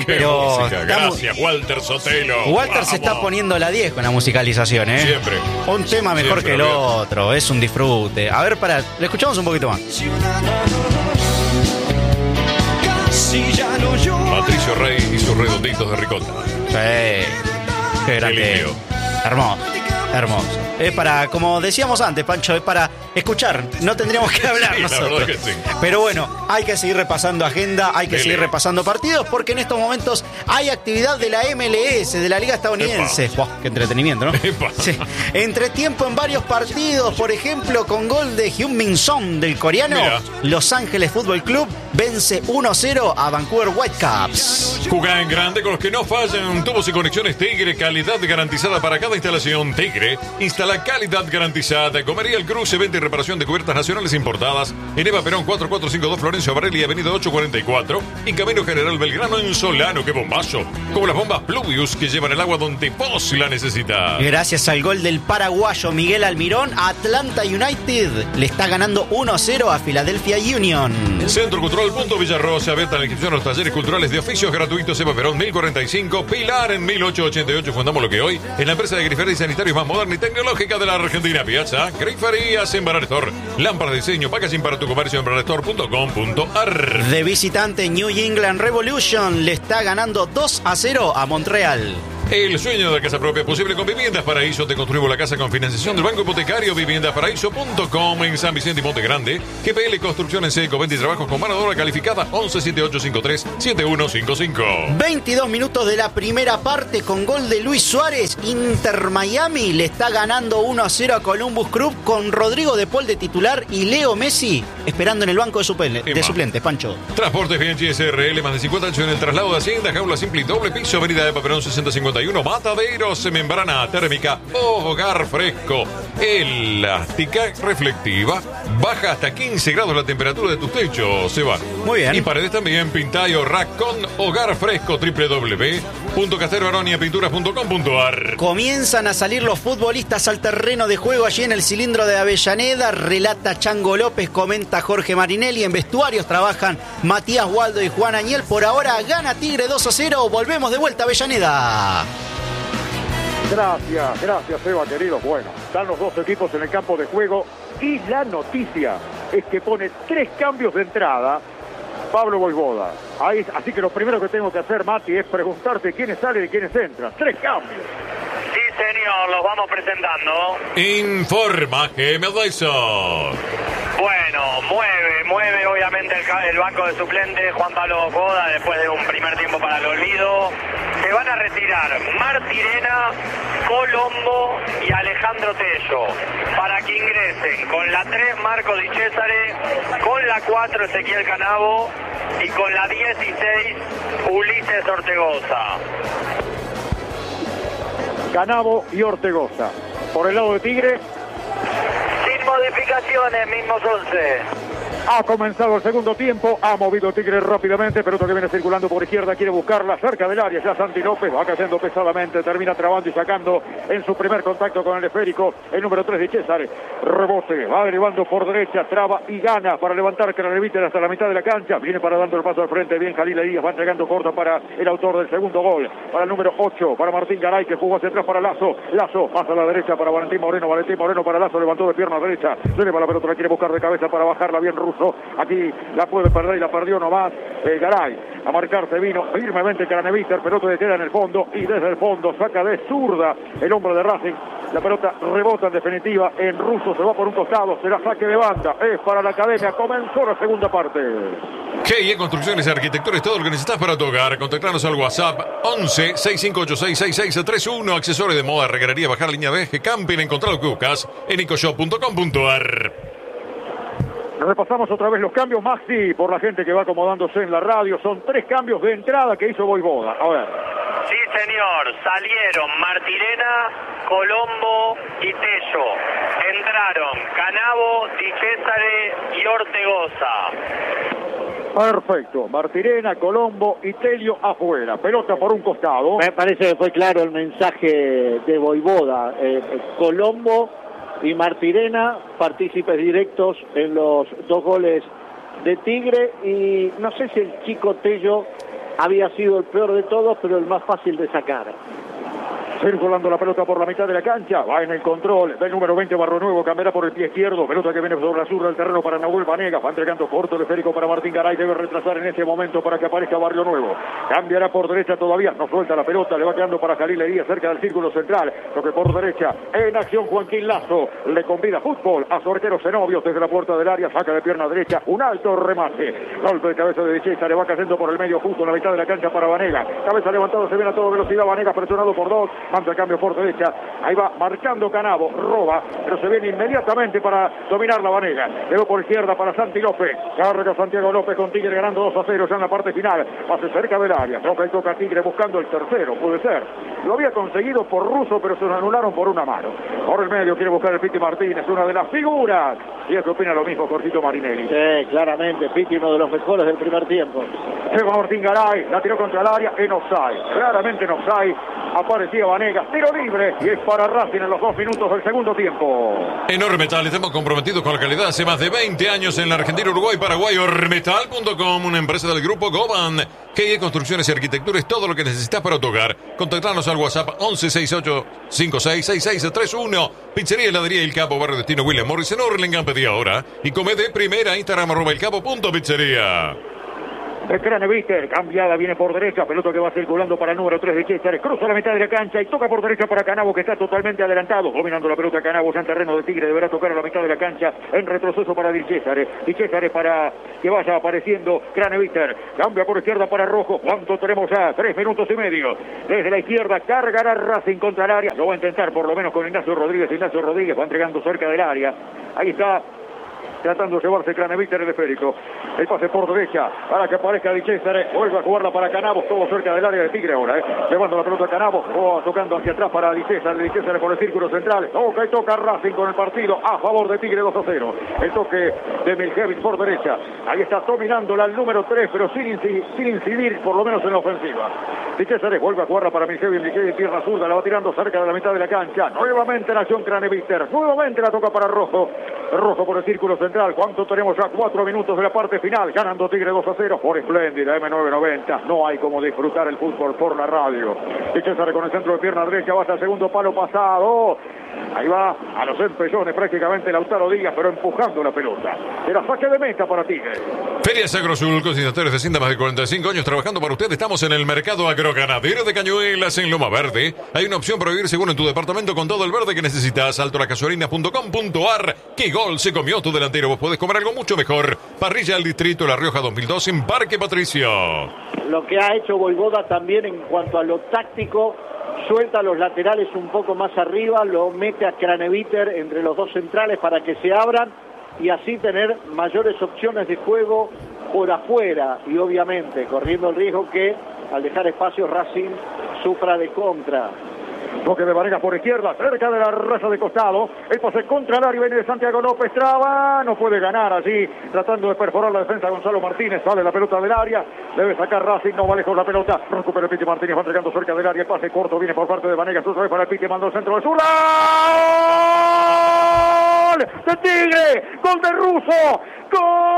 pero... música. Gracias, Walter Sotelo. Walter se está poniendo la 10 con la musicalización, ¿eh? Siempre. Un tema mejor Siempre, que el otro, es un disfrute. A ver, le escuchamos un poquito más. Patricio Rey y sus redonditos de ricota. Sí, qué grande. lindo. Hermoso, hermoso. Es para, como decíamos antes, Pancho, es para escuchar. No tendríamos que hablar Sí, la nosotros. verdad que sí. Pero bueno, hay que seguir repasando agenda, hay que seguir repasando partidos, porque en estos momentos hay actividad de la MLS, de la Liga Estadounidense. Wow, qué entretenimiento, ¿no? Sí. Entretiempo en varios partidos, por ejemplo, con gol de Heung-min Son del coreano. Mira. Los Ángeles Fútbol Club vence 1-0 a Vancouver Whitecaps. Juega en grande con los que no fallan. Tubos y conexiones Tigre, calidad garantizada para cada instalación. Tigre, instala calidad garantizada. Comería el Cruce, venta y reparación de cubiertas nacionales importadas. En Eva Perón 4452 Florencio Varela y Avenida 844. Y Camino General Belgrano en Solano. ¡Qué bombazo! Como las bombas Pluvius que llevan el agua donde vos la necesitas. Gracias al gol del paraguayo Miguel Almirón, Atlanta United le está ganando 1-0 a Philadelphia Union. Centro Cultural Punto Villarrosa, abierta la inscripción a los talleres culturales de oficios gratuitos. Eva Perón 1045, Pilar en 1888. Fundamos lo que hoy es la empresa de grifería y sanitarios más moderna y tecnológica de la Argentina. Piazza Griferías en Barrestore. Lámparas de diseño, packaging para tu comercio en barrestore.com.ar. De visitante, New England Revolution le está ganando 2-0 a Montreal. El sueño de la casa propia es posible con Viviendas Paraíso. Te construimos la casa con financiación del Banco Hipotecario. Viviendasparaíso.com en San Vicente y Monte Grande. GPL Construcción en seco. Venta y trabajos con mano de obra calificada. 1178537155. 22 minutos de la primera parte con gol de Luis Suárez. Inter Miami le está ganando 1-0 a Columbus Crew con Rodrigo de Paul de titular y Leo Messi esperando en el banco de suplentes, Pancho. Transportes Bianchi SRL. Más de 50 años en el traslado de Hacienda. Jaula simple y doble piso. Avenida de Paperón 6051. Mataderos, membrana térmica, hogar fresco, elástica, reflectiva. Baja hasta 15 grados la temperatura de tus techos, se va. Muy bien. Y paredes también, pinta y ahorra con hogar fresco. www.casteroaroniapinturas.com.ar. Comienzan a salir los futbolistas al terreno de juego allí en el cilindro de Avellaneda. Relata Chango López, comenta Jorge Marinelli. En vestuarios trabajan Matías Waldo y Juan Añel. Por ahora gana Tigre 2-0. Volvemos de vuelta a Avellaneda. Gracias, Eva, querido. Bueno, están los dos equipos en el campo de juego y la noticia es que pone 3 cambios de entrada Pablo Vojvoda. Así que lo primero que tengo que hacer, Mati, es preguntarte quiénes salen y quiénes entran. 3 cambios. Sí, señor, los vamos presentando. Informa Gemma Dyson. Bueno, mueve obviamente el banco de suplentes Juan Pablo Vojvoda después de un primer tiempo para el olvido. Se van a retirar Martirena, Colombo y Alejandro Tello para que ingresen con la 3 Marco Di Cesare, con la 4 Ezequiel Canavo y con la 16 Ulises Ortegoza. Canavo y Ortegoza. Por el lado de Tigre. Sin modificaciones, mismos 11. Ha comenzado el segundo tiempo, ha movido Tigre rápidamente, pelota que viene circulando por izquierda, quiere buscarla cerca del área, ya Santi López va cayendo pesadamente, termina trabando y sacando en su primer contacto con el esférico, el número 3 de César, rebote, va derivando por derecha, traba y gana para levantar Craneviter hasta la mitad de la cancha, viene para dando el paso al frente, bien Jalil Díaz, va entregando corta para el autor del segundo gol, para el número 8, para Martín Garay, que jugó hacia atrás para Lazo, pasa a la derecha para Valentín Moreno para Lazo, levantó de pierna derecha, se eleva la pelota, la quiere buscar de cabeza para bajarla bien Russo. Aquí la puede perder y la perdió nomás Garay. A marcarse vino firmemente Craneviter, pelota que queda en el fondo y desde el fondo saca de zurda el hombre de Racing. La pelota rebota en definitiva en Russo, se va por un costado, será saque de banda, es para la academia, comenzó la segunda parte. GIE Construcciones y Arquitecturas, todo lo que necesitas para tu hogar. Contactanos al WhatsApp 11 6586 6631. Accesorios de moda, reguerería, bajar línea BG, camping, encontrar lo que buscas en ecoshop.com.ar. Repasamos otra vez los cambios, Maxi, por la gente que va acomodándose en la radio. Son 3 cambios de entrada que hizo Vojvoda. A ver. Sí, señor. Salieron Martirena, Colombo y Tello. Entraron Canavo, Di Cesare y Ortegoza. Perfecto. Martirena, Colombo y Telio afuera. Pelota por un costado. Me parece que fue claro el mensaje de Vojvoda. Colombo y Martirena, partícipes directos en los 2 goles de Tigre, y no sé si el chico Tello había sido el peor de todos, pero el más fácil de sacar. Circulando la pelota por la mitad de la cancha, va en el control del número 20 Barrio Nuevo, cambiará por el pie izquierdo, pelota que viene sobre la zurda del terreno para Nahuel Vanegas, va entregando corto el esférico para Martín Garay, debe retrasar en este momento para que aparezca Barrio Nuevo, cambiará por derecha todavía, no suelta la pelota, le va quedando para Jalil Hería cerca del círculo central, toque por derecha, en acción Joaquín Lazo, le convida fútbol a su arquero Zenobio desde la puerta del área, saca de pierna derecha, un alto remate, golpe de cabeza de Dichesa, le va cayendo por el medio justo en la mitad de la cancha para Vanegas, cabeza levantada, se viene a toda velocidad, Vanegas presionado por dos, manda el cambio por derecha, ahí va marcando Canavo, roba, pero se viene inmediatamente para dominar la Vanegas, luego por izquierda para Santi López, carga Santiago López con Tigre ganando 2-0 ya en la parte final, pase cerca del área, toca y toca Tigre buscando el tercero, puede ser, lo había conseguido por Russo pero se lo anularon por una mano, por el medio quiere buscar el Piti Martínez, una de las figuras, y es que opina lo mismo Jorgito Marinelli. Sí, claramente, Piti uno de los mejores del primer tiempo. Llega Martín Garay, la tiró contra el área, en offside, claramente en offside, aparecía Vanegas, tiro libre y es para Racing en los 2 minutos del segundo tiempo. En Ormetal estamos comprometidos con la calidad hace más de 20 años en la Argentina, Uruguay, Paraguay. Ormetal.com, una empresa del grupo Goban. GE Construcciones y Arquitectura es todo lo que necesitas para tu hogar. Contactarnos al WhatsApp 1168-566631. Pizzería Heladería El Capo, Barrio Destino William Morris en Hurlingham. Pedí ahora y come de primera. Instagram @elcapo.pizzería. El Craneviter, cambiada, viene por derecha, pelota que va circulando para el número 3 de César, cruza la mitad de la cancha y toca por derecha para Canavo, que está totalmente adelantado, dominando la pelota Canavo, ya en terreno de Tigre, deberá tocar a la mitad de la cancha, en retroceso para Di César para que vaya apareciendo Craneviter, cambia por izquierda para Rojo, ¿cuánto tenemos ya? 3 minutos y medio, desde la izquierda cargará Racing contra el área, lo va a intentar por lo menos con Ignacio Rodríguez va entregando cerca del área, ahí está, tratando de llevarse Craneviter el esférico. El pase por derecha para que aparezca Di César. Vuelve a jugarla para Canavo, todo cerca del área de Tigre ahora. Llevando la pelota a Canavo, tocando hacia atrás para Di César. Di César por el círculo central. Toca y toca Racing con el partido a favor de Tigre 2-0. El toque de Miljevic por derecha. Ahí está dominándola el número 3, pero sin incidir por lo menos en la ofensiva. Di César vuelve a jugarla para Miljevic. Miljevic pierna zurda, la va tirando cerca de la mitad de la cancha. Nuevamente la acción Craneviter. Nuevamente la toca para Rojo. Rojo por el círculo central. ¿Cuánto tenemos ya? 4 minutos de la parte final. Ganando Tigre 2-0 por espléndida M990. No hay como disfrutar el fútbol por la radio. Di César con el centro de pierna derecha. Va hasta el segundo palo pasado. Ahí va a los empellones prácticamente Lautaro Díaz, pero empujando la pelota. Era saque de meta para Tigre. Feria Agrosul, consignatarios de Hacienda, más de 45 años trabajando para usted. Estamos en el mercado agroganadero de Cañuelas en Loma Verde. Hay una opción para vivir seguro en tu departamento con todo el verde que necesitas. altolasgasolina.com.ar. ¡Qué gol se comió tu delantero! Vos podés comer algo mucho mejor. Parrilla del Distrito La Rioja 2002 en Parque Patricio. Lo que ha hecho Voivoda también en cuanto a lo táctico, suelta los laterales un poco más arriba, lo mete a Craneviter entre los dos centrales para que se abran y así tener mayores opciones de juego por afuera y obviamente corriendo el riesgo que al dejar espacio Racing sufra de contra. Toque de Vanegas por izquierda, cerca de la raya de costado. El pase contra el área, viene de Santiago López, traba, no puede ganar allí, tratando de perforar la defensa Gonzalo Martínez, sale la pelota del área, debe sacar Racing, no va lejos la pelota, recupera el Piti Martínez, va entregando cerca del área, el pase corto viene por parte de Vanegas, otra vez para el Piti, mandó el centro de zurda. ¡Gol de Tigre! ¡Gol de Russo! ¡Gol!